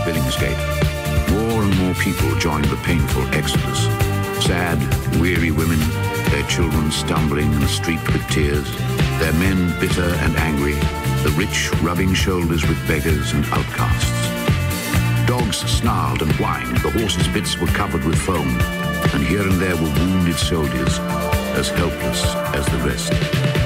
Billingsgate. More and more people joined the painful exodus. Sad, weary women, their children stumbling and streaked with tears, their men bitter and angry, the rich rubbing shoulders with beggars and outcasts. Dogs snarled and whined, the horses' bits were covered with foam, and here and there were wounded soldiers, as helpless as the rest.